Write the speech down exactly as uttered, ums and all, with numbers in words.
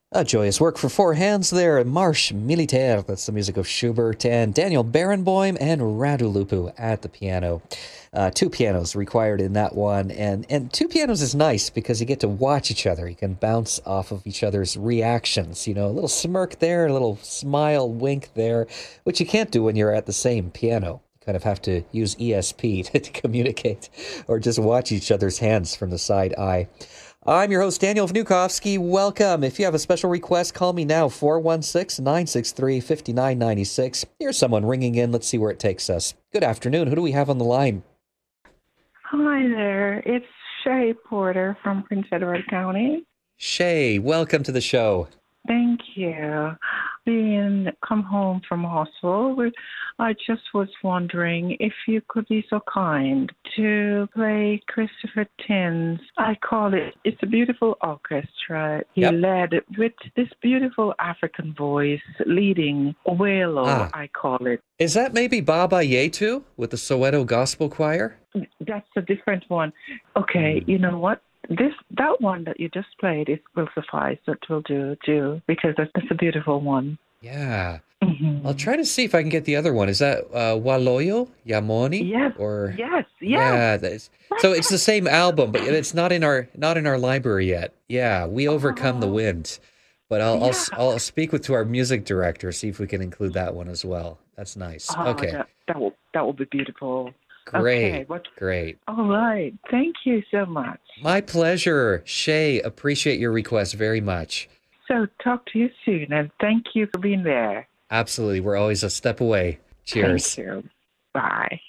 A joyous work for four hands there. Marche Militaire, that's the music of Schubert, and Daniel Barenboim and Radu Lupu at the piano. Uh, two pianos required in that one, and, and two pianos is nice because you get to watch each other. You can bounce off of each other's reactions. You know, a little smirk there, a little smile, wink there, which you can't do when you're at the same piano. You kind of have to use E S P to, to communicate or just watch each other's hands from the side eye. I'm your host, Daniel Vnukovsky. Welcome. If you have a special request, call me now, four one six, nine six three, five nine nine six. Here's someone ringing in. Let's see where it takes us. Good afternoon. Who do we have on the line? Hi there. It's Shay Porter from Prince Edward County. Shay, welcome to the show. Thank you. Being come home from hospital, we- I just was wondering if you could be so kind to play Christopher Tin's, I call it, it's a beautiful orchestra. He Yep. led with this beautiful African voice leading Welo, Ah. I call it. Is that maybe Baba Yetu with the Soweto Gospel Choir? That's a different one. Okay, you know what? This that one that you just played is will suffice. It will do too because that's, that's a beautiful one. Yeah. hmm I'll try to see if I can get the other one. Is that uh, Waloyo Yamoni? Yes. Or Yes. yeah, Yes. that's, so it's the same album, but it's not in our not in our library yet. Yeah, We Overcome the Oh, Wind. But I'll I'll, yeah. s- I'll speak with to our music director, see if we can include that one as well. That's nice. Oh, Okay, that that will that will be beautiful. Okay. great, What? great. All right. Thank you so much. My pleasure, Shay. Appreciate your request very much. So talk to you soon, and thank you for being there. Absolutely, we're always a step away. Thank Cheers. you. Bye.